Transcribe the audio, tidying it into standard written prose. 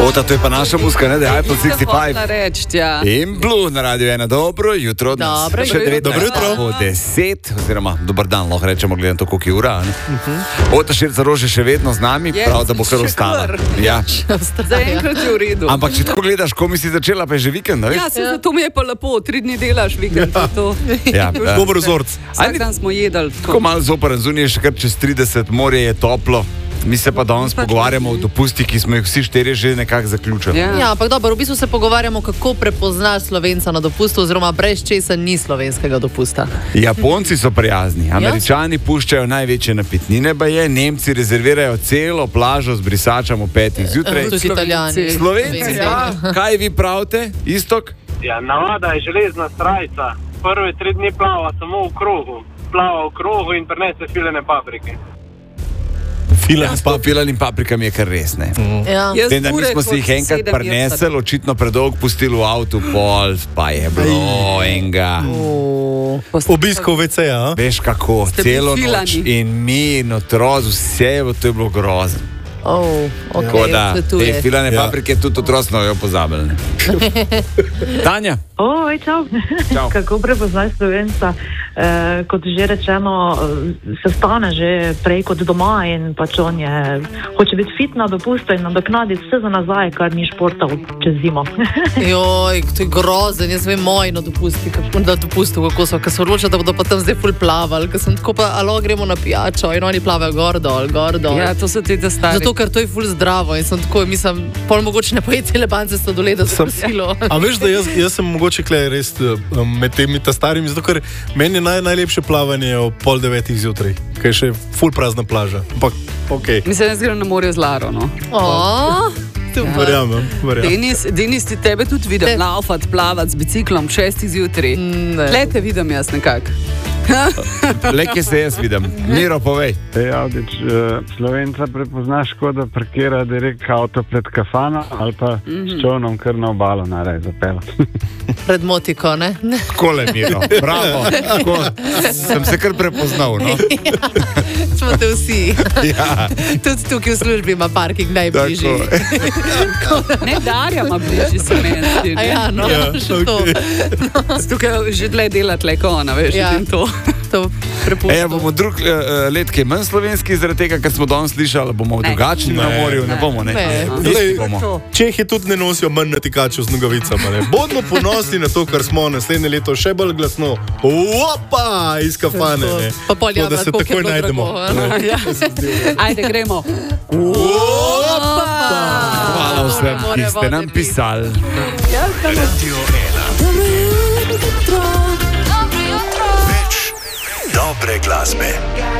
Ota, to je pa naša muska, ne, da je iPhone 65. Reči, ja. In Blue na Radio 1. Dobro jutro. Dobro jutro. Po 10, oziroma dober dan, lahko rečemo, gledam to, koliko je ura. Ota Širca Rože še vedno z nami, prav, da bo kar ostala. Ja. Zaenkrat je v redu. Ampak če tako gledaš, ko mi si začela, pa je že vikend, ne? Ja, zato mi je pa lepo, 3 dni delaš vikend. Ja, dober vzorc. Vsak dan smo jedali. Tako malo zoperen, zunaj je še kar čez 30, morje je toplo. Mi se pa danes pogovarjamo o dopustih, ki smo jih vsi štirje že nekako zaključili. Ja, ampak dobro, v bistvu se pogovarjamo, kako prepoznaš Slovenca na dopustu, oziroma brez česa ni slovenskega dopusta. Japonci so prijazni, Američani puščajo največje napitnine, Nemci rezervirajo celo plažo z brisačem o 5 zjutraj. Tudi Italijani. Slovenci, kaj vi pravite, Istok? Ja, navada je železna srajca. Prve 3 dni plava samo v krogu. Plava v krogu in prinese filene paprike. Filanim paprikam je kar res, ne. Vem, da mi smo si jih enkrat prinesli, očitno predolgo pustili v avtu, pol, pa je bilo enega. Obiskov WC-ja. Veš kako, celo noč in mi in otroz, vse to je bilo grozno. Tako da, te filane paprike tudi otrosno jo pozabili. Tanja? Oj, čau. Kako prepoznaš Slovenca? Kot že rečeno, se stane že prej kot doma in pač on hoče biti fit na dopustu in nadoknaditi vse za nazaj, kar ni športal čez zimo. Joj, to je grozen, jaz vem moji na dopustu, kako so, ker so odločili, da bodo pa tam zdaj ful plavali, ker sem tako pa, alo, gremo na pijačo in oni plavajo gor dol. Ja, to so ti da stari. Zato, ker to je ful zdravo in sem tako, mislim, pol mogoče ne poje cele bance sladoleda za prosilo. A veš, da jaz sem mogoče kle res med temi ta starimi, zato ker meni je najlepše plavanje o 8:30 zjutraj, ker je še ful prazna plaža. Ampak, okej. Mislim, da zgrem na morje z Laro, no. Verjamem. Denis, ti tebe tudi vidim laufat, plavat z biciklom 6 zjutraj. Tle te vidim jaz nekako. Le, kje se jaz vidim. Miro, povej. Javdič, Slovenca prepoznaš, ko da parkira direkt avto pred kafano ali pa s čovnom kar na obalo naraj zapeljati. Pred motiko, ne? Takole, Miro, bravo. Sem se kar prepoznal, no? Smo te vsi. Ja. Tudi tukaj v službi ima parking najbližji. Ne, Darja ima bližji se meni. A ja, no, še to. Tukaj že dlje dela tleko, ona, veš, in to. Bomo drug let, ki je manj slovenski, zaradi tega, ker smo danes slišali, bomo drugačni na morju, ne bomo, ne? Čehi tudi ne nosijo manj natikačev z nogavicama, ne? Bodimo ponosni na to, kar smo naslednje leto še bolj glasno. Opa, iz kafane, ne? To, da se takoj najdemo. Ajde, gremo. Opa! Hvala vsem, ki ste nam pisali. Radio 1. Več dobre glasbe.